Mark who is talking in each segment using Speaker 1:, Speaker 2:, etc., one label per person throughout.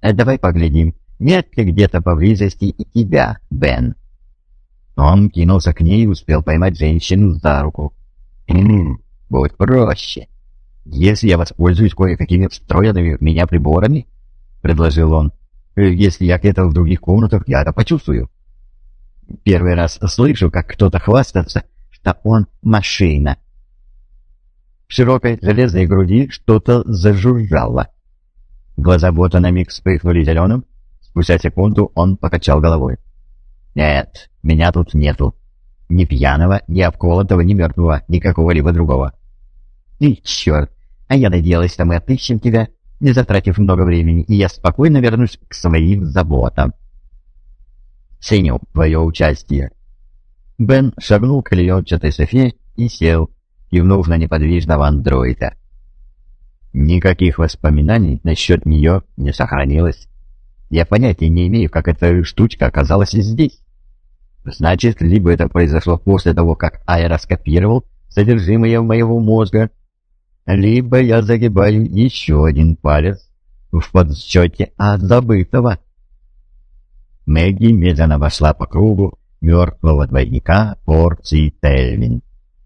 Speaker 1: Давай поглядим, нет ли где-то поблизости и тебя, Бен». Он кинулся к ней и успел поймать женщину за руку. «Будь проще. Если я воспользуюсь кое-какими встроенными в меня приборами, — предложил он, — если я где-то в других комнатах, я это почувствую. Первый раз слышу, как кто-то хвастается, что он машина». В широкой железной груди что-то зажужжало. Глаза бота на миг вспыхнули зеленым. Спустя секунду он покачал головой. «Нет, меня тут нету. Ни пьяного, ни обколотого, ни мертвого, ни какого-либо другого». «И черт! А я надеялась, что мы отыщем тебя, не затратив много времени, и я спокойно вернусь к своим заботам». «Ценю твое участие». Бен шагнул к клеенчатой софе и сел, кивнув на неподвижного андроида. Никаких воспоминаний насчет нее не сохранилось. Я понятия не имею, как эта штучка оказалась здесь. Значит, либо это произошло после того, как Айра скопировал содержимое моего мозга, либо я загибаю еще один палец в подсчете от забытого. Мэгги медленно вошла по кругу мертвого двойника порции Тельвин.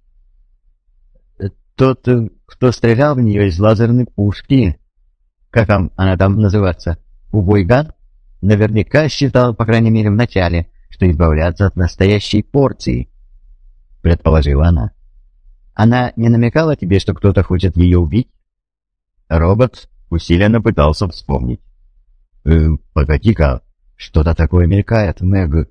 Speaker 1: «Тот, кто стрелял в нее из лазерной пушки, как она там называется, убойган, наверняка считал, по крайней мере в начале, что избавляться от настоящей порции», — предположила она. «Она не намекала тебе, что кто-то хочет ее убить?» Робот усиленно пытался вспомнить. «Погоди-ка, что-то такое мелькает, Мэг.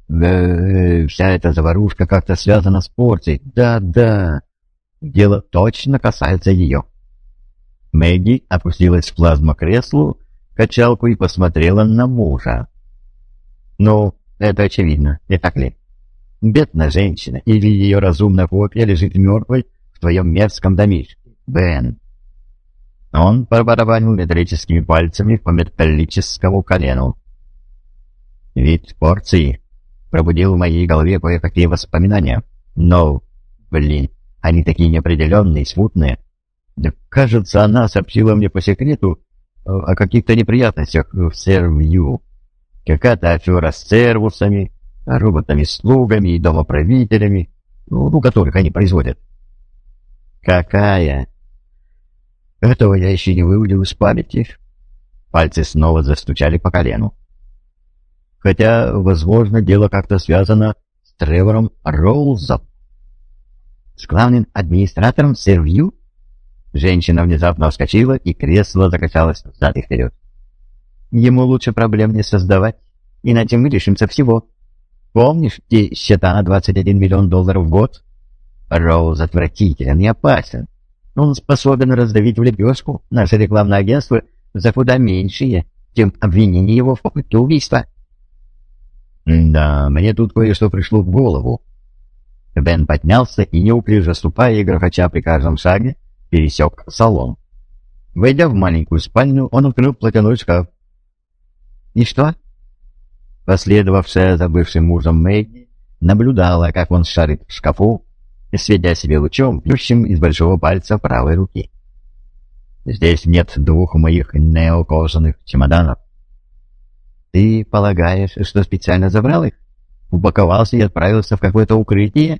Speaker 1: Вся эта заварушка как-то связана с порцией. Да, дело точно касается ее». Мэгги опустилась в плазмокреслу, качалку и посмотрела на мужа. «Ну, это очевидно, не так ли? Бедная женщина или ее разумная копия лежит мертвой в твоем мерзком домишке, Бен». Он пробарабанил металлическими пальцами по металлическому колену. Вид порции пробудил в моей голове кое-какие воспоминания. Но, они такие неопределенные, смутные. Да, кажется, она сообщила мне по секрету о каких-то неприятностях в Сервью. Какая-то афера с сервусами, роботами-слугами и домоправителями, которых они производят. «Какая?» «Этого я еще не выудил из памяти». Пальцы снова застучали по колену. «Хотя, возможно, дело как-то связано с Тревором Роузом». «С главным администратором Сервью?» Женщина внезапно вскочила, и кресло закачалось взад и вперед. «Ему лучше проблем не создавать, иначе мы лишимся всего. Помнишь те счета на $21 миллион в год? Роуз отвратителен и опасен. Он способен раздавить в лепешку наше рекламное агентство за куда меньшее, чем обвинение его в попытке убийства». «Да, мне тут кое-что пришло в голову». Бен поднялся и, неуклюже ступая и грохоча при каждом шаге, пересек салон. Войдя в маленькую спальню, он открыл платяной шкаф. «И что?» Последовавшая за бывшим мужем Мэгги наблюдала, как он шарит в шкафу, светя себе лучом, бьющим из большого пальца правой руки. «Здесь нет 2 моих неокожаных чемоданов». «Ты полагаешь, что специально забрал их? Упаковался и отправился в какое-то укрытие?»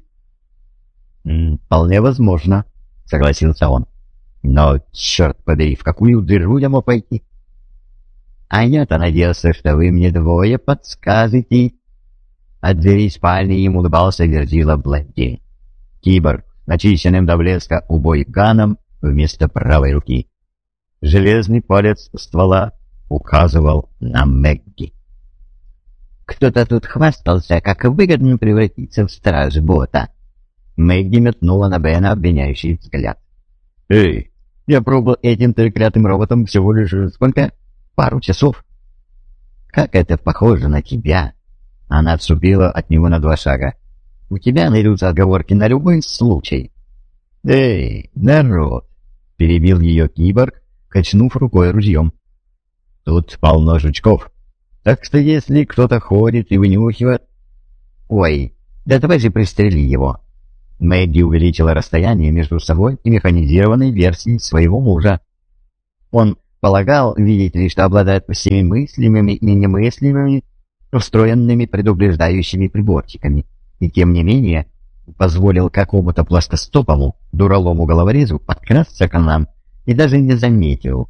Speaker 1: «Вполне возможно», — согласился он. «Но, черт побери, в какую дыру я мог пойти?» «А я-то надеялся, что вы мне двое подскажете». От двери спальни им улыбался Верзила Блэдди. Киборг, начищенным до блеска убойганом вместо правой руки. Железный палец ствола указывал на Мэгги. «Кто-то тут хвастался, как выгодно превратиться в стражбота». Мэгги метнула на Бена обвиняющий взгляд. «Эй, я пробовал этим треклятым роботом всего лишь сколько? Пару часов». «Как это похоже на тебя!» Она отступила от него на 2 шага. «У тебя найдутся отговорки на любой случай». «Эй, народ!» — перебил ее киборг, качнув рукой ружьем. «Тут полно жучков. Так что если кто-то ходит и вынюхивает...» «Ой, да давай же пристрели его». Мэгги увеличила расстояние между собой и механизированной версией своего мужа. «Он Полагал, видите ли, что обладает всеми мыслимыми и немыслимыми встроенными предупреждающими приборчиками, и тем не менее позволил какому-то плоскостопому, дуралому головорезу подкрасться к нам и даже не заметил.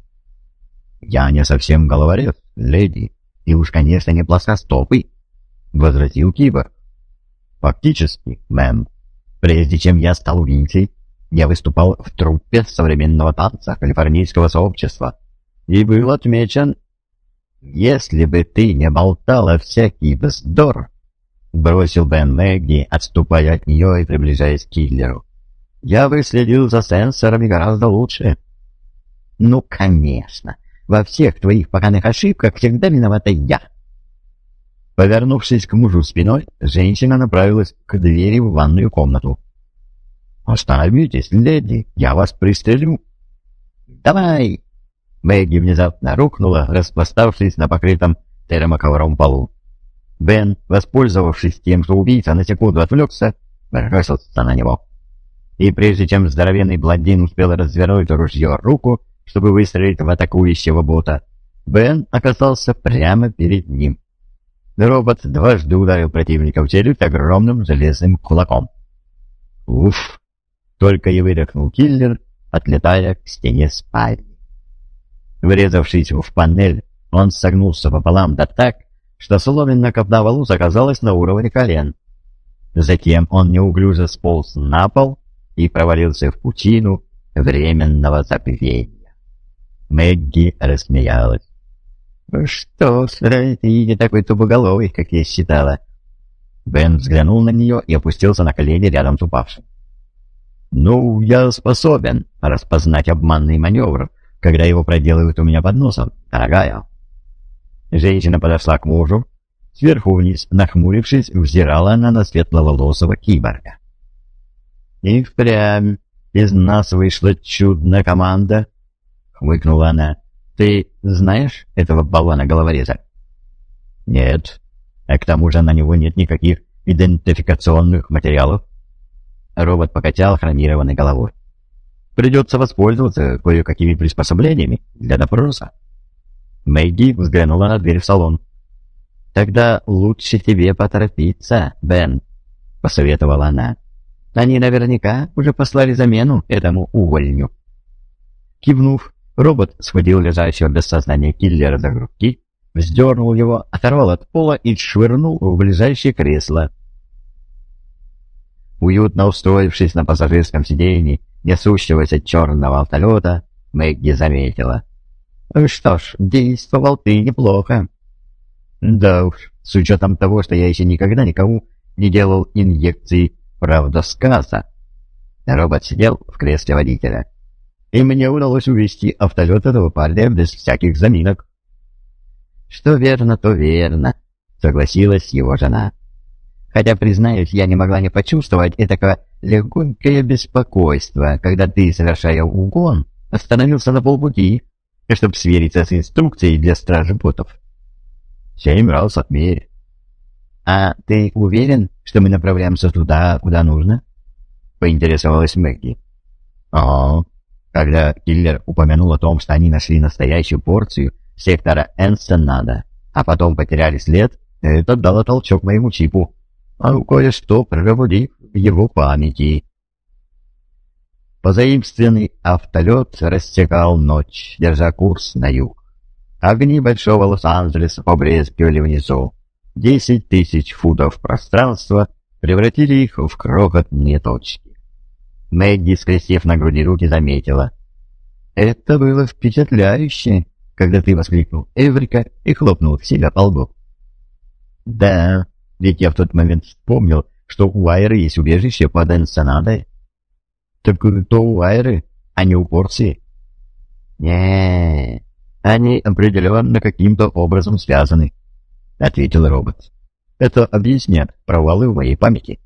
Speaker 1: «Я не совсем головорез, леди, и уж, конечно, не плоскостопый», — возразил киборг. «Фактически, мэм, прежде чем я стал убийцей, я выступал в труппе современного танца калифорнийского сообщества и был отмечен. Если бы ты не болтала всякий вздор, — бросил Бен Мэгги, отступая от нее и приближаясь к киллеру, — я бы следил за сенсорами гораздо лучше. Ну, конечно, во всех твоих поганых ошибках всегда виновата я. Повернувшись к мужу спиной, женщина направилась к двери в ванную комнату. «Остановитесь, леди, я вас пристрелю». «Давай!» Мэгги внезапно рухнула, распластавшись на покрытом термоковром полу. Бен, воспользовавшись тем, что убийца на секунду отвлекся, бросился на него. И прежде чем здоровенный блондин успел развернуть ружье руку, чтобы выстрелить в атакующего бота, Бен оказался прямо перед ним. Робот дважды ударил противника в челюсть огромным железным кулаком. «Уф!» — только и выдохнул киллер, отлетая к стене спальни. Врезавшись в панель, он согнулся пополам да так, что соломенная копна волос оказалась на уровне колен. Затем он неуклюже сполз на пол и провалился в пучину временного забвения. Мэгги рассмеялась. «Что ж, ты не такой тупоголовый, как я считала». Бен взглянул на нее и опустился на колени рядом с упавшим. «Ну, я способен распознать обманный маневр, когда его проделывают у меня под носом, дорогая». Женщина подошла к мужу. Сверху вниз, нахмурившись, взирала она на светловолосого киборга. «И впрямь из нас вышла чудная команда», — хмыкнула она. «Ты знаешь этого болвана-головореза?» «Нет. А к тому же на него нет никаких идентификационных материалов». Робот покачал хромированной головой. «Придется воспользоваться кое-какими приспособлениями для допроса». Мэгги взглянула на дверь в салон. «Тогда лучше тебе поторопиться, Бен», — посоветовала она. «Они наверняка уже послали замену этому увольню». Кивнув, робот схватил лежащего без сознания киллера за грудки, вздернул его, оторвал от пола и швырнул в ближайшее кресло. Уютно устроившись на пассажирском сиденье несущегося черного автолета, Мэгги заметила: «Что ж, действовал ты неплохо». «Да уж, с учетом того, что я еще никогда никому не делал инъекций правдосказа». Робот сидел в кресле водителя. «И мне удалось увести автолет этого парня без всяких заминок». «Что верно, то верно», — согласилась его жена. «Хотя, признаюсь, я не могла не почувствовать этакое легонькое беспокойство, когда ты, совершая угон, остановился на полпути, чтобы свериться с инструкцией для стражи ботов». 7 раз отмерь. «А ты уверен, что мы направляемся туда, куда нужно?» — поинтересовалась Мэгги. «Ага». Когда киллер упомянул о том, что они нашли настоящую порцию сектора Энсенада, а потом потеряли след, это дало толчок моему чипу, а кое-что пробудив в его памяти. Позаимственный автолет рассекал ночь, держа курс на юг. Огни большого Лос-Анджелеса поблескивали внизу. 10 000 футов пространства превратили их в крохотные точки. Мэгги, скрестив на груди руки, заметила: «Это было впечатляюще, когда ты воскликнул «Эврика» и хлопнул себя по лбу». «Да, ведь я в тот момент вспомнил, что у Айры есть убежище под Энсенадой». «Так то у Айры, а не у Порции». «Не-е-е, они определенно каким-то образом связаны», — ответил робот. «Это объясняет провалы в моей памяти».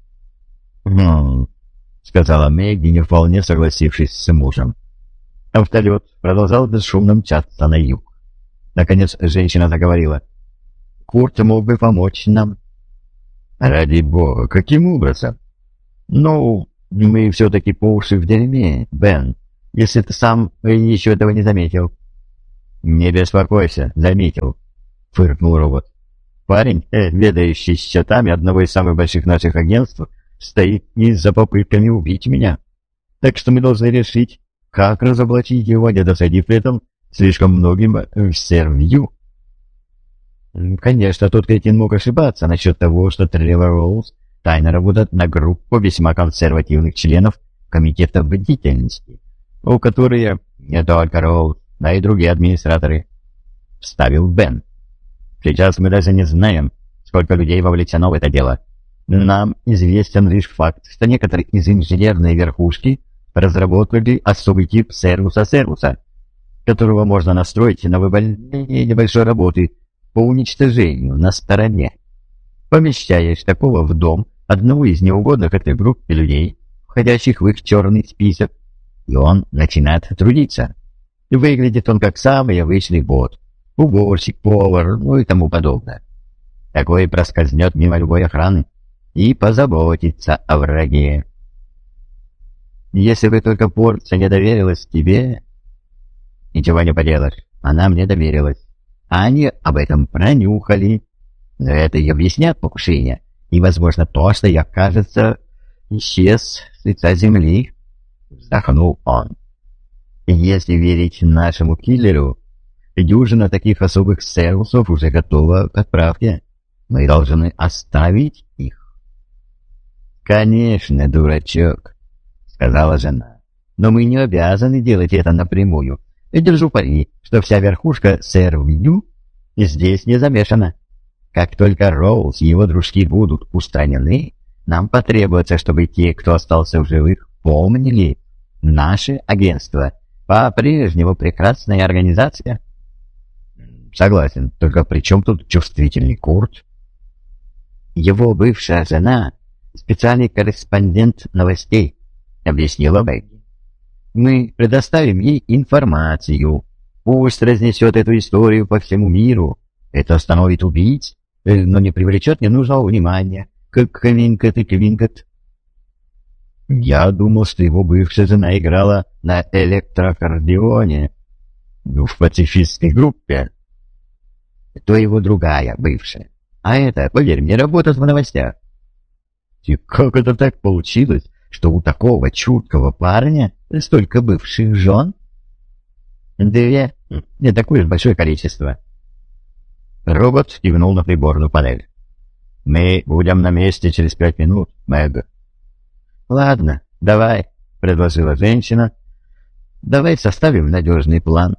Speaker 1: «Хм...» — сказала Мэгги, не вполне согласившись с мужем. Автолет продолжал бесшумно мчаться на юг. Наконец женщина заговорила: «Курт мог бы помочь нам». «Ради бога, каким образом?» «Ну, мы все-таки по уши в дерьме, Бен, если ты сам еще этого не заметил». «Не беспокойся, заметил», — фыркнул робот. «Парень, ведающий счетами одного из самых больших наших агентств, стоит не за попытками убить меня. Так что мы должны решить, как разоблачить его, не досадив при этом слишком многим в сервью». Конечно, тот кретин мог ошибаться насчет того, что Тревор Роуз тайно работает на группу весьма консервативных членов комитета бдительности, у которых не только Роуз, но и другие администраторы, — вставил Бен. «Сейчас мы даже не знаем, сколько людей вовлечено в это дело. Нам известен лишь факт, что некоторые из инженерной верхушки разработали особый тип сервуса, которого можно настроить на выполнение небольшой работы по уничтожению на стороне. Помещаешь такого в дом одного из неугодных этой группы людей, входящих в их черный список, и он начинает трудиться. Выглядит он как самый обычный бот, уборщик, повар, ну и тому подобное. Такой проскользнет мимо любой охраны и позаботится о враге. Если бы только порция не доверилась тебе...» «Ничего не поделаешь, она мне доверилась. А они об этом пронюхали. Но это и объясняет покушение. И, возможно, то, что я, кажется, исчез с лица земли», — вздохнул он. «Если верить нашему киллеру, дюжина таких особых сервисов уже готова к отправке. Мы должны оставить их». «Конечно, дурачок», — сказала жена. «Но мы не обязаны делать это напрямую. И держу пари, что вся верхушка сервью здесь не замешана. Как только Роуз и его дружки будут устранены, нам потребуется, чтобы те, кто остался в живых, помнили: наше агентство по-прежнему прекрасная организация». «Согласен, только при чем тут чувствительный Курт?» «Его бывшая жена — специальный корреспондент новостей», — объяснила Бэгги. «Мы предоставим ей информацию. Пусть разнесет эту историю по всему миру. Это остановит убийц, но не привлечет ненужного внимания. Как Квинкет и Квинкет». «Я думал, что его бывшая жена играла на электрокардионе в пацифистской группе». «То его другая бывшая. А это, поверь мне, работает в новостях». «И как это так получилось, что у такого чуткого парня столько бывших жен?» «Две. Не такое уж большое количество». Робот кивнул на приборную панель. «Мы будем на месте через 5 минут, Мэг». «Ладно, давай», — предложила женщина. «Давай составим надежный план».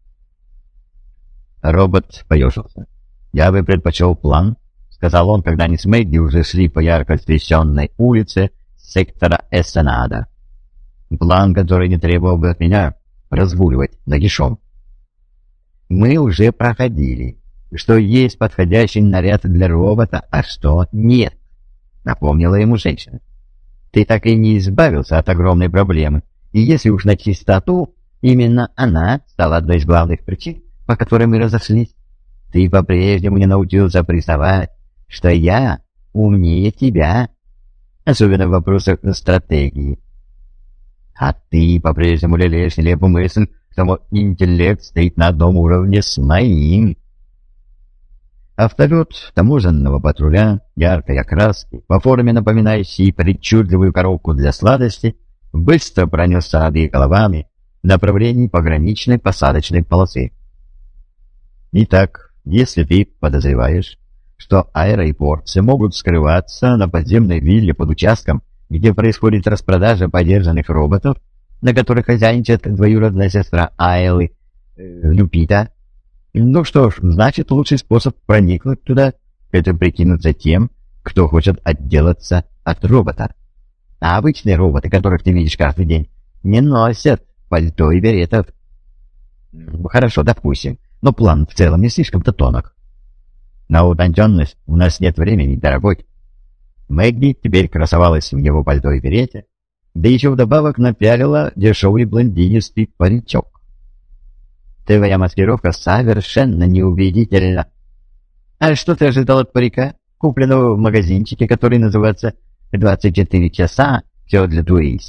Speaker 1: Робот поежился. «Я бы предпочел план», — сказал он, когда они с Мэгги уже шли по ярко освещенной улице сектора Эссенада. «План, который не требовал бы от меня разгуливать нагишом. Мы уже проходили, что есть подходящий наряд для робота, а что нет», — напомнила ему женщина. «Ты так и не избавился от огромной проблемы, и если уж на чистоту, именно она стала одной из главных причин, по которой мы разошлись. Ты по-прежнему не научился признавать, что я умнее тебя, особенно в вопросах стратегии. А ты по-прежнему лелеешь нелепую мысль, что мой интеллект стоит на одном уровне с моим». Автолет таможенного патруля яркой окраски, по форме напоминающей причудливую коробку для сладости, быстро пронесся над их головами в направлении пограничной посадочной полосы. «Итак, если ты подозреваешь, что аэропорты могут скрываться на подземной вилле под участком, где происходит распродажа подержанных роботов, на которых хозяйничает двоюродная сестра Айлы, Люпита, ну что ж, значит, лучший способ проникнуть туда — это прикинуться тем, кто хочет отделаться от робота. А обычные роботы, которых ты видишь каждый день, не носят пальто и беретов». «Хорошо, допустим, но план в целом не слишком-то тонок». «На утонченность у нас нет времени, дорогой». Мэгги теперь красовалась в его пальто и берете, да еще вдобавок напялила дешевый блондинистый паричок. «Твоя маскировка совершенно неубедительна». «А что ты ожидал от парика, купленного в магазинчике, который называется «24 часа, все для туристов»? Кроме того, Люпита никогда меня не видела». «Ты, по-прежнему, не научился признавать, что я умнее тебя, особенно в вопросах стратегии». «А ты по-прежнему лелеешь нелепую мысль, что мой интеллект стоит на одном уровне с моим». «План, который ты предлагаешь,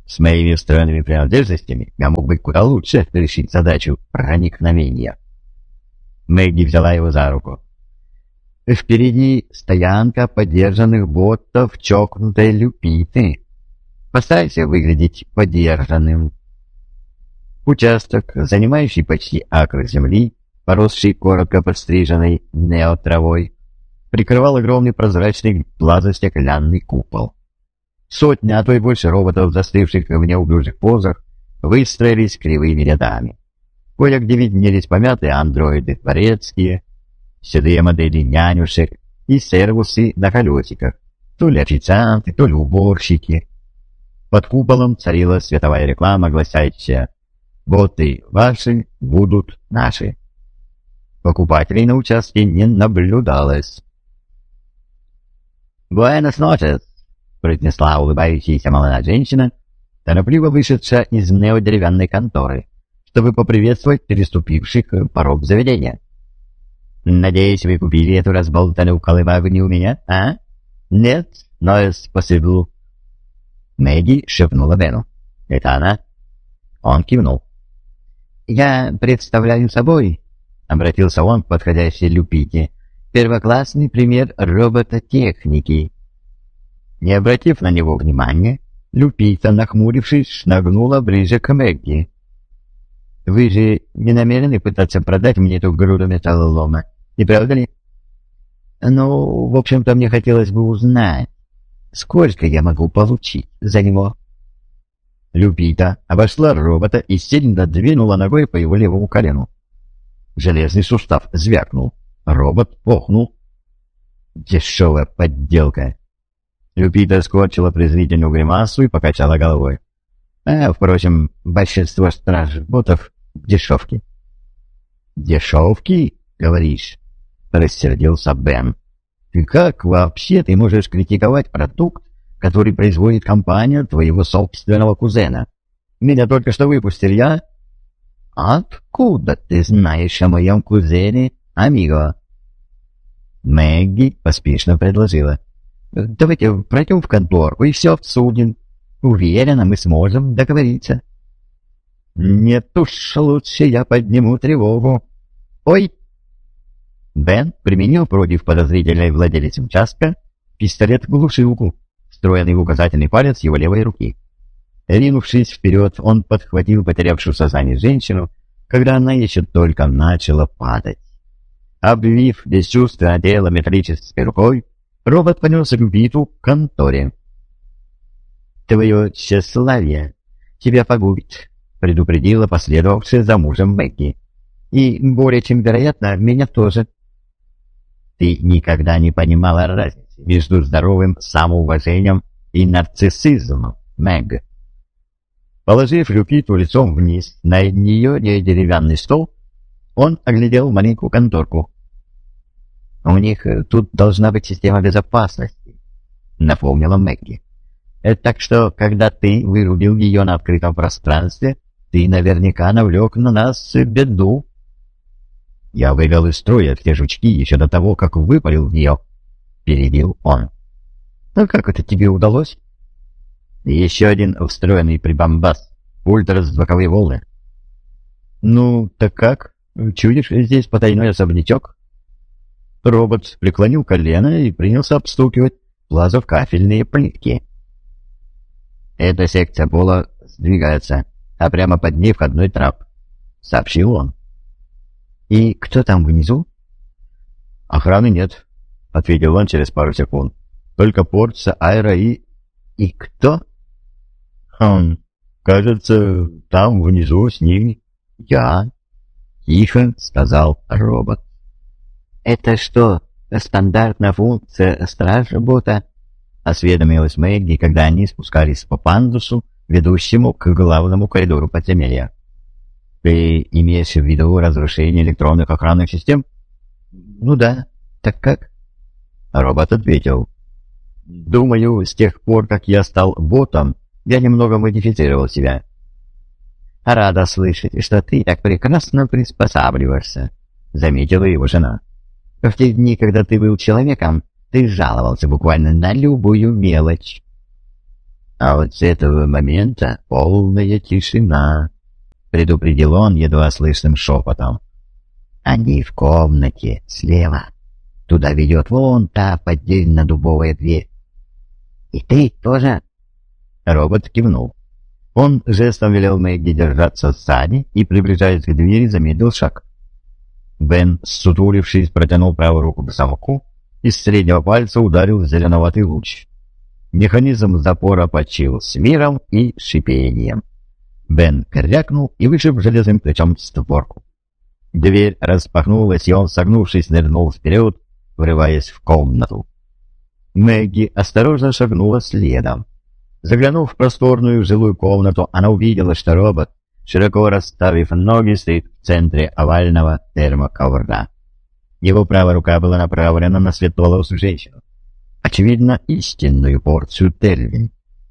Speaker 1: С моими встроенными принадлежностями я мог бы куда лучше решить задачу проникновения. Мэгги взяла его за руку. Впереди стоянка подержанных ботов чокнутой Люпиты. Постарайся выглядеть подержанным. Участок, занимающий почти акр земли, поросший коротко подстриженной неотравой, прикрывал огромный прозрачный глазостеклянный купол. Сотни, а то и больше роботов, застывших в неуклюжих позах, выстроились кривыми рядами. Кое-где виднелись помятые андроиды дворецкие, седые модели нянюшек и сервусы на колесиках, то ли официанты, то ли уборщики. Под куполом царила световая реклама, гласящая: «Боты ваши будут наши». Покупателей на участке не наблюдалось. «Буэнос ночес», — произнесла улыбающаяся молодая женщина, торопливо вышедшая из неодеревянной конторы, чтобы поприветствовать переступивших порог заведения. «Надеюсь, вы купили эту разболтанную колымагу не у меня, а? Нет, но спасибо». Мэгги шепнула Бену. «Это она?» Он кивнул. «Я представляю собой», — обратился он к подходящей Люпите, «первоклассный пример робототехники». Не обратив на него внимания, Люпита, нахмурившись, шагнула ближе к Мэгги. «Вы же не намерены пытаться продать мне эту груду металлолома, не правда ли?» «Ну, в общем-то, мне хотелось бы узнать, сколько я могу получить за него?» Люпита обошла робота и сильно двинула ногой по его левому колену. Железный сустав звякнул. Робот охнул. «Дешевая подделка!» Люпита скорчила презрительную гримасу и покачала головой. Впрочем, большинство стражботов — дешевки. «Дешевки, говоришь?» — рассердился Бен. «И как вообще ты можешь критиковать продукт, который производит компания твоего собственного кузена? Меня только что выпустили, я...» «Откуда ты знаешь о моем кузене, амиго?» Мэгги поспешно предложила: «Давайте пройдем в конторку и все обсудим. Уверена, мы сможем договориться». «Нет уж, лучше я подниму тревогу». «Ой!» Бен применил против подозрительной владелицы участка пистолет-глушилку, встроенный в указательный палец его левой руки. Ринувшись вперед, он подхватил потерявшую сознание женщину, когда она еще только начала падать. Обвив бесчувственное тело металлической рукой, робот понес Люпиту к конторе. «Твое тщеславие тебя погубит», — предупредила последовавшая за мужем Мэгги. «И, более чем вероятно, меня тоже». «Ты никогда не понимала разницы между здоровым самоуважением и нарциссизмом, Мэг». Положив Люпиту лицом вниз на нее деревянный стол, он оглядел маленькую конторку. «У них тут должна быть система безопасности», — напомнила Мэгги. «Так что, когда ты вырубил ее на открытом пространстве, ты наверняка навлек на нас беду». «Я вывел из строя все жучки еще до того, как выпалил в нее», — перебил он. «Ну как это тебе удалось?» «Еще один встроенный прибамбас, ультразвуковые волны». «Ну, так как? Чудишь здесь потайной особнячок?» Робот преклонил колено и принялся обстукивать плазокафельные плитки. «Эта секция пола сдвигается, а прямо под ней входной трап», — сообщил он. «И кто там внизу?» «Охраны нет», — ответил он через пару секунд. «Только порция аэро и...» «И кто?» «Кажется, там внизу с ними я», — тихо сказал робот. «Это что, стандартная функция стражбота?» — осведомилась Мэгги, когда они спускались по пандусу, ведущему к главному коридору подземелья. «Ты имеешь в виду разрушение электронных охранных систем?» «Ну да, так как?» Робот ответил. «Думаю, с тех пор, как я стал ботом, я немного модифицировал себя». «Рада слышать, что ты так прекрасно приспосабливаешься», — заметила его жена. «В те дни, когда ты был человеком, ты жаловался буквально на любую мелочь». А вот с этого момента полная тишина, предупредил он едва слышным шепотом. Они в комнате слева. Туда ведет вон та поддельно-дубовая дверь. И ты тоже? Робот кивнул. Он жестом велел Мэгги держаться сзади и, приближаясь к двери, замедлил шаг. Бен, ссутулившись, протянул правую руку к замку, и с среднего пальца ударил зеленоватый луч. Механизм запора почил с миром и шипением. Бен крякнул и вышиб железным плечом створку. Дверь распахнулась, и он, согнувшись, нырнул вперед, врываясь в комнату. Мэгги осторожно шагнула следом. Заглянув в просторную жилую комнату, она увидела, что робот, широко расставив ноги, стоит в центре овального термоковра. Его правая рука была направлена на светловолосую женщину. Очевидно, истинную порцию Тервин.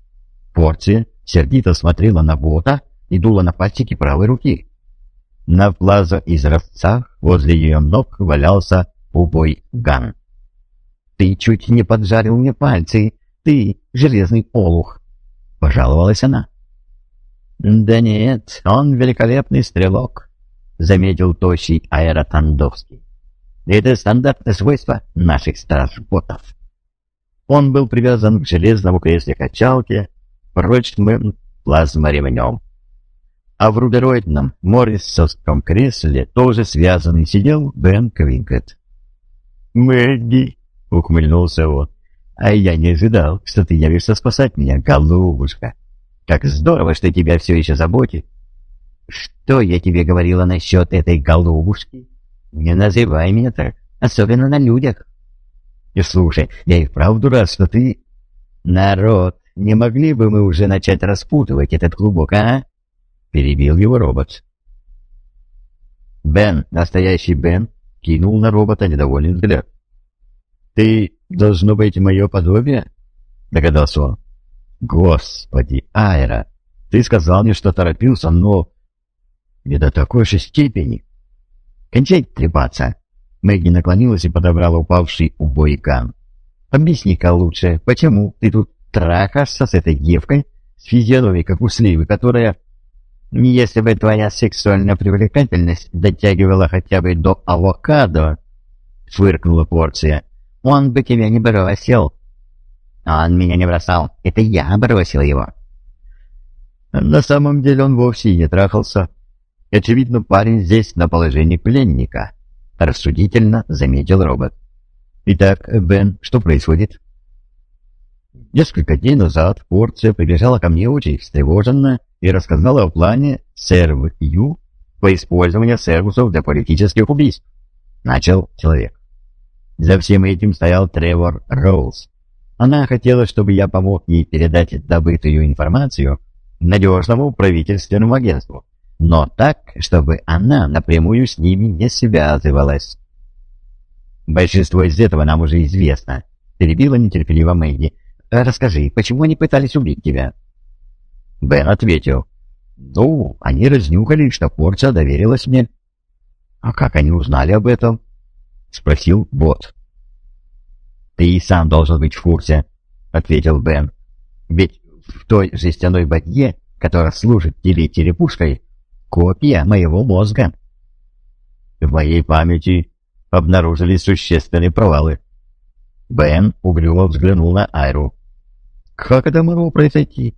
Speaker 1: Порция сердито смотрела на бота и дула на пальчики правой руки. На плазоизразцах возле ее ног валялся убой Ган. «Ты чуть не поджарил мне пальцы, ты, железный олух!» — пожаловалась она. «Да нет, он великолепный стрелок», — заметил тощий Аэротандовский. «Это стандартное свойство наших стражботов». Он был привязан к железному кресле-качалке прочным плазморемнем. А в рубероидном моррисовском кресле, тоже связанный, сидел Бен Квинкет. «Мэгги!» — ухмыльнулся он. «А я не ожидал, что ты явишься спасать меня, голубушка. Как здорово, что тебя все еще заботит». «Что я тебе говорила насчет этой голубушки? Не называй меня так, особенно на людях». «И слушай, я и вправду рад, что ты...» «Народ, не могли бы мы уже начать распутывать этот клубок, а?» — перебил его робот. Бен, настоящий Бен, кинул на робота недовольный взгляд. «Ты, должно быть, мое подобие?» — догадался он. «Господи, Айра, ты сказал мне, что торопился, но не до такой же степени». «Кончай трепаться!» Мэгги наклонилась и подобрала упавший убой Ган. «Объясни-ка лучше, почему ты тут трахаешься с этой девкой с физиономией, как у сливы, которая... Если бы твоя сексуальная привлекательность дотягивала хотя бы до авокадо, — фыркнула порция, — он бы тебя не бросил». «Он меня не бросал, это я бросил его». На самом деле он вовсе и не трахался. Очевидно, парень здесь на положении пленника, — рассудительно заметил робот. «Итак, Бен, что происходит?» Несколько дней назад порция прибежала ко мне очень встревоженно и рассказала о плане СервЮ по использованию сервусов для политических убийств. Начал человек. За всем этим стоял Тревор Роуз. Она хотела, чтобы я помог ей передать добытую информацию надежному правительственному агентству, но так, чтобы она напрямую с ними не связывалась. «Большинство из этого нам уже известно», — перебила нетерпеливо Мэгги. «Расскажи, почему они пытались убить тебя?» Бен ответил. «Ну, они разнюхали, что порция доверилась мне». «А как они узнали об этом?» — спросил бот. «Ты и сам должен быть в курсе», — ответил Бен. «Ведь в той жестяной бадье, которая служит тебе черепушкой, копия моего мозга». В моей памяти обнаружились существенные провалы. Бен угрюмо взглянул на Айру. «Как это могло произойти?»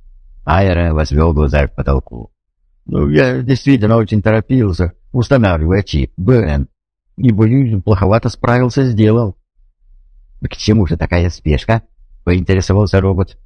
Speaker 1: Айра возвел глаза к потолку. «Ну, я действительно очень торопился, устанавливая чип, Бен. И, боюсь, плоховато справился с делом». «К чему же такая спешка?» — поинтересовался робот.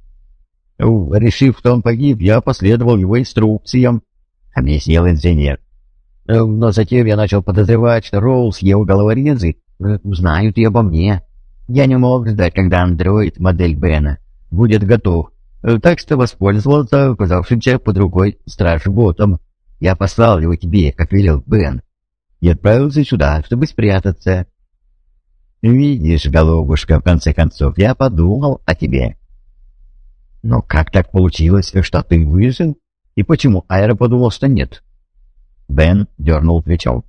Speaker 1: «Решив, что он погиб, я последовал его инструкциям», — объяснил инженер. «Но затем я начал подозревать, что Роуз и его головорезы знают и обо мне. Я не мог ждать, когда андроид, модель Бена, будет готов, так что воспользовался оказавшимся под рукой стражботом. Я послал его тебе, как велел Бен, и отправился сюда, чтобы спрятаться». «Видишь, голубушка, в конце концов, я подумал о тебе». «Но как так получилось, что ты выжил? И почему Айра подумал, что нет?» Бен дернул плечом.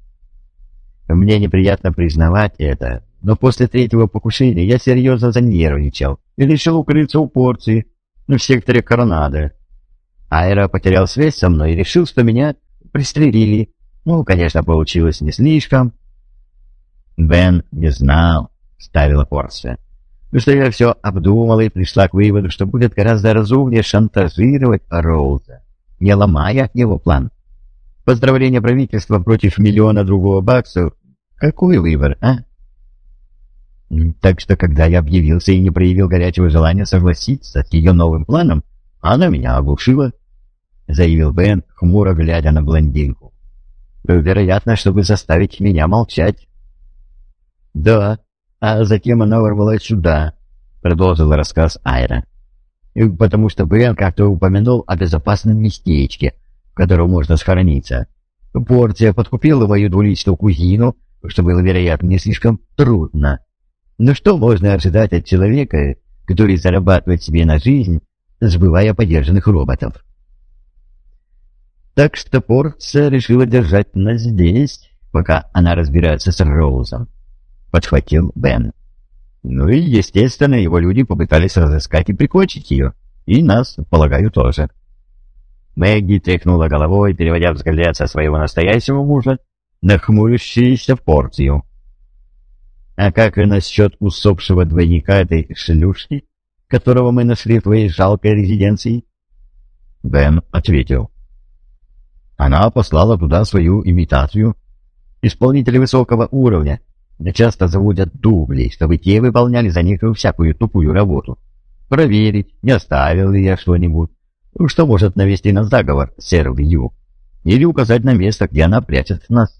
Speaker 1: «Мне неприятно признавать это, но после третьего покушения я серьезно занервничал и решил укрыться у порции. в секторе Коронадо. Айра потерял связь со мной и решил, что меня пристрелили. Ну, конечно, получилось не слишком. Бен не знал, ставила Порция, что я все обдумала и пришла к выводу, что будет гораздо разумнее шантажировать Роуза, не ломая его план. Поздравление правительства против миллиона другого баксов. Какой выбор, а? Так что, когда я объявился и не проявил горячего желания согласиться с ее новым планом, она меня оглушила, заявил Бен, хмуро глядя на блондинку. Вероятно, чтобы заставить меня молчать. Да, а затем она ворвалась сюда, продолжила рассказ Айра. Потому что Бен как-то упомянул о безопасном местечке, в котором можно схорониться. Порция подкупила мою двуличную кузину, что было, вероятно, не слишком трудно. Но что можно ожидать от человека, который зарабатывает себе на жизнь, сбывая подержанных роботов? Так что Порция решила держать нас здесь, пока она разбирается с Роузом, подхватил Бен. Ну и, естественно, его люди попытались разыскать и прикончить ее, и нас, полагаю, тоже. Мэгги тряхнула головой, переводя взгляд со своего настоящего мужа на хмурящуюся Порцию. А как и насчет усопшего двойника этой шлюшки, которого мы нашли в твоей жалкой резиденции? Бен ответил. Она послала туда свою имитацию. Исполнители высокого уровня часто заводят дублей, чтобы те выполняли за них всякую тупую работу. Проверить, не оставил ли я что-нибудь, что может навести на заговор сэр Вью, или указать на место, где она прячет нас.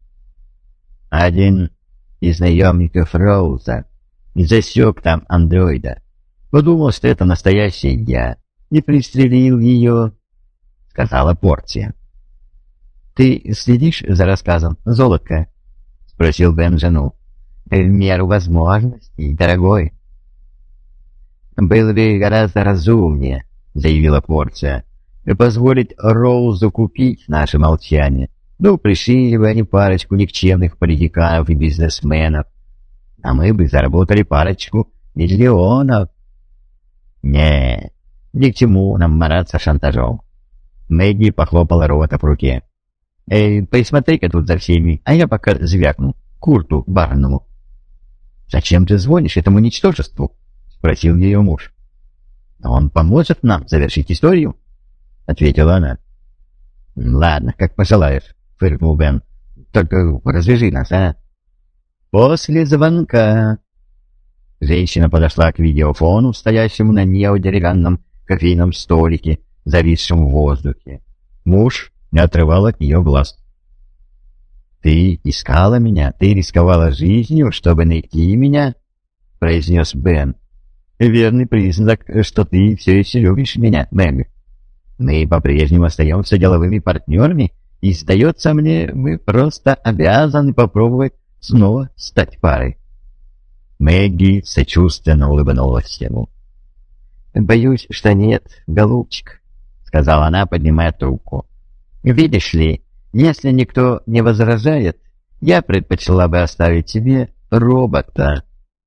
Speaker 1: Один из наемников Роуза засек там андроида. Подумал, что это настоящий я, и пристрелил ее, — сказала Порция. — Ты следишь за рассказом, золотко? — спросил Бен жену. — В меру возможностей, дорогой. — Было бы гораздо разумнее, — заявила Порция, — позволить Роузу купить наше молчание. Ну, пришили бы они парочку никчемных политиканов и бизнесменов, а мы бы заработали парочку миллионов. Не, ни к чему нам мараться шантажом. Мэгги похлопала робота по руке. Присмотри-ка тут за всеми, а я пока звякну Курту Барному. «Зачем ты звонишь этому ничтожеству?» — спросил ее муж. «Он поможет нам завершить историю», — ответила она. «Ладно, как пожелаешь», — фыркнул Бен. «Только развяжи нас, а?» После звонка женщина подошла к видеофону, стоящему на неодеревянном кофейном столике, зависшем в воздухе. Муж не отрывал от нее глаз. «Ты искала меня? Ты рисковала жизнью, чтобы найти меня?» — произнес Бен. «Верный признак, что ты все еще любишь меня, Мэг. Мы по-прежнему остаемся деловыми партнерами, и, сдается мне, мы просто обязаны попробовать снова стать парой». Мэгги сочувственно улыбнулась ему. «Боюсь, что нет, голубчик», — сказала она, поднимая трубку. «Видишь ли, если никто не возражает, я предпочла бы оставить тебе робота».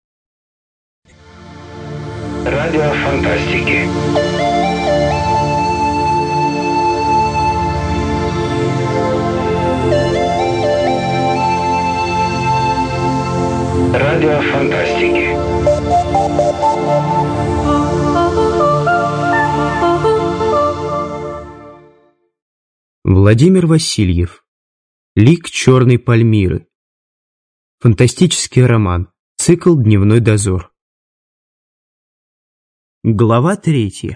Speaker 2: Радио фантастики. Радио фантастики.
Speaker 3: Владимир Васильев. Лик черной Пальмиры. Фантастический роман. Цикл «Дневной дозор». Глава 3.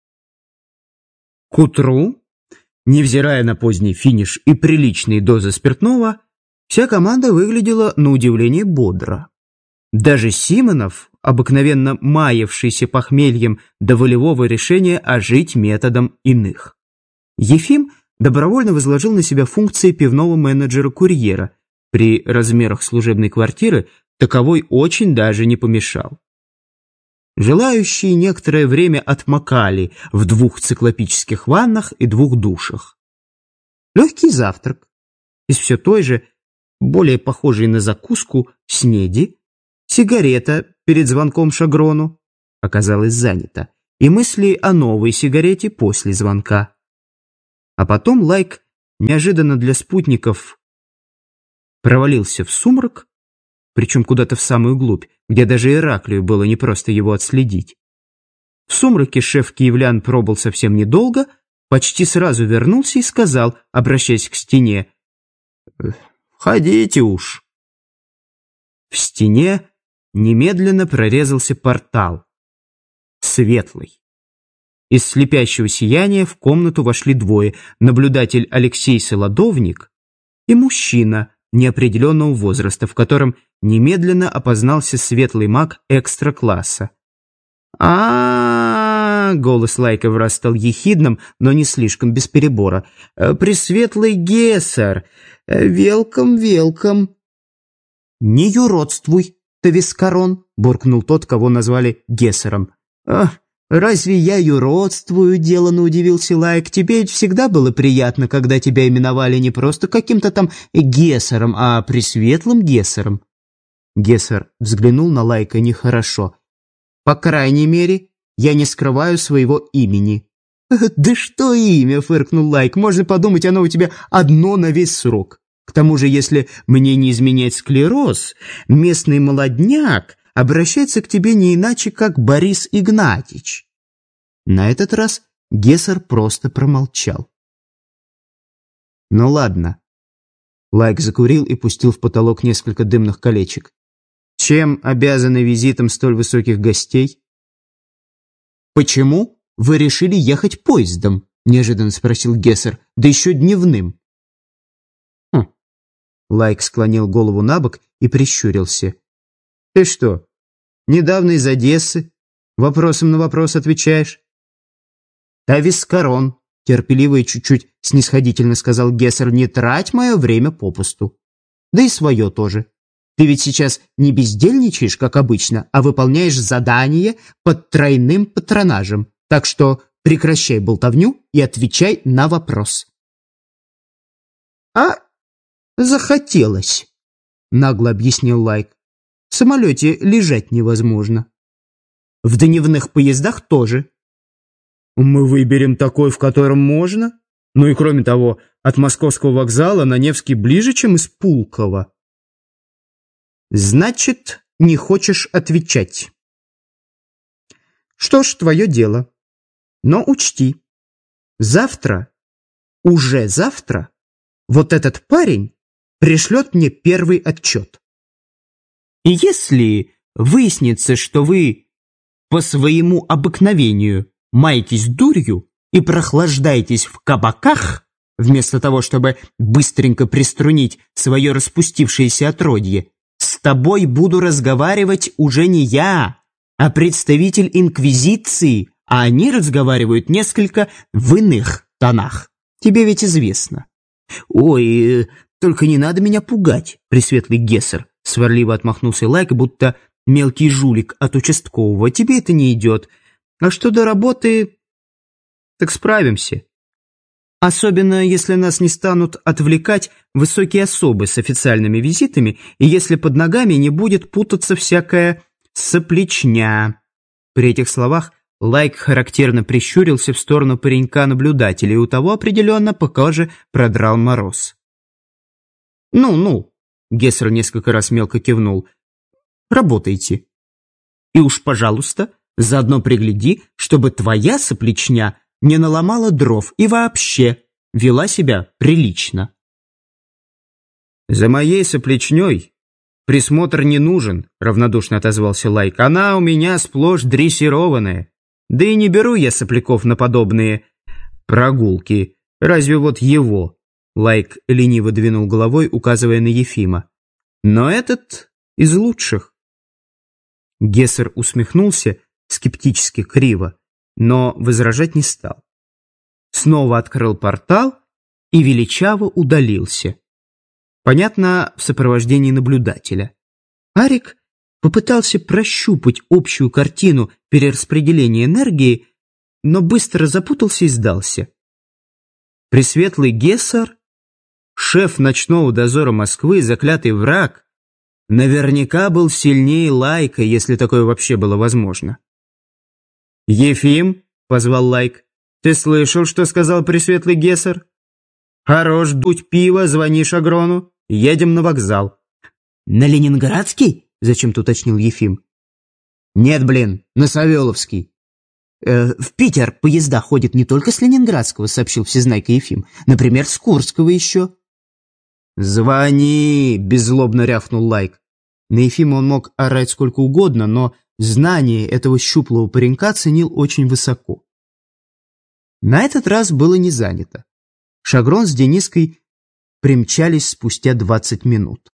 Speaker 3: К утру, невзирая на поздний финиш и приличные дозы спиртного, вся команда выглядела на удивление бодро. Даже Симонов, обыкновенно маявшийся похмельем до волевого решения ожить методом иных. Ефим добровольно возложил на себя функции пивного менеджера-курьера. При размерах служебной квартиры таковой очень даже не помешал. Желающие некоторое время отмокали в 2 циклопических ваннах и 2 душах. Легкий завтрак из все той же, более похожей на закуску, снеди, сигарета перед звонком Шагрону оказалась занята, и мысли о новой сигарете после звонка. А потом Лайк неожиданно для спутников провалился в сумрак, причем куда-то в самую глубь, где даже Ираклию было непросто его отследить. В сумраке шеф киевлян пробыл совсем недолго, почти сразу вернулся и сказал, обращаясь к стене: «Входите уж». В стене немедленно прорезался портал. Светлый. Из слепящего сияния в комнату вошли двое: наблюдатель Алексей Солодовник и мужчина неопределенного возраста, в котором немедленно опознался светлый маг экстра-класса. Голос Лайка враз стал ехидным, но не слишком, без перебора. «Пресветлый Гессер! Велком!» «Не юродствуй, Тавискарон!» — буркнул тот, кого назвали Гессером. «Разве я юродствую?» — деланно удивился Лайк. «Тебе ведь всегда было приятно, когда тебя именовали не просто каким-то там Гессером, а пресветлым Гессером». Гессер взглянул на Лайка нехорошо. «По крайней мере, я не скрываю своего имени». «Да что имя?» — фыркнул Лайк. «Можно подумать, оно у тебя одно на весь срок. К тому же, если мне не изменять склероз, местный молодняк обращается к тебе не иначе, как Борис Игнатьич». На этот раз Гессер просто промолчал. «Ну ладно». Лайк закурил и пустил в потолок несколько дымных колечек. «Чем обязаны визитом столь высоких гостей?» «Почему вы решили ехать поездом?» — неожиданно спросил Гессер. «Да еще дневным». Лайк склонил голову набок и прищурился. «Ты что, недавно из Одессы? Вопросом на вопрос отвечаешь?» «Тавискарон», — терпеливо и чуть-чуть снисходительно сказал Гессер, — «не трать мое время попусту. Да и свое тоже. Ты ведь сейчас не бездельничаешь, как обычно, а выполняешь задание под тройным патронажем. Так что прекращай болтовню и отвечай на вопрос». «Захотелось», — нагло объяснил Лайк. «В самолете лежать невозможно. В дневных поездах тоже». «Мы выберем такой, в котором можно. Ну и кроме того, от Московского вокзала на Невский ближе, чем из Пулково». «Значит, не хочешь отвечать. Что ж, твое дело. Но учти, уже завтра, вот этот парень пришлет мне первый отчет. И если выяснится, что вы по своему обыкновению маетесь дурью и прохлаждаетесь в кабаках, вместо того, чтобы быстренько приструнить свое распустившееся отродье, с тобой буду разговаривать уже не я, а представитель Инквизиции, а они разговаривают несколько в иных тонах. Тебе ведь известно». «Ой, только не надо меня пугать, пресветлый Гессер», — сварливо отмахнулся Лайк, будто мелкий жулик от участкового. «Тебе это не идет. А что до работы, так справимся. Особенно, если нас не станут отвлекать высокие особы с официальными визитами и если под ногами не будет путаться всякая соплечня». При этих словах Лайк характерно прищурился в сторону паренька-наблюдателя, и у того определенно по коже продрал мороз. «Ну», — Гессер несколько раз мелко кивнул, — «работайте. И уж, пожалуйста, заодно пригляди, чтобы твоя соплечня не наломала дров и вообще вела себя прилично». «За моей соплечней присмотр не нужен», — равнодушно отозвался Лайк. «Она у меня сплошь дрессированная. Да и не беру я сопляков на подобные прогулки. Разве вот его?» Лайк лениво двинул головой, указывая на Ефима. «Но этот из лучших». Гессер усмехнулся скептически криво, но возражать не стал. Снова открыл портал и величаво удалился. Понятно, в сопровождении наблюдателя. Арик попытался прощупать общую картину перераспределения энергии, но быстро запутался и сдался. Пресветлый Гессер, шеф ночного дозора Москвы, заклятый враг, наверняка был сильнее Лайка, если такое вообще было возможно. «Ефим», — позвал Лайк, — «ты слышал, что сказал пресветлый Гессер? Хорош дуть пиво, звони Шагрону, едем на вокзал». «На Ленинградский?» — зачем-то уточнил Ефим. «Нет, блин, на Савеловский». «В Питер поезда ходят не только с Ленинградского», — сообщил всезнайка Ефим. «Например, с Курского еще». «Звони!» — беззлобно рявкнул Лайк. На Ефима он мог орать сколько угодно, но знание этого щуплого паренька ценил очень высоко. На этот раз было не занято. Шагрон с Дениской примчались спустя 20 минут.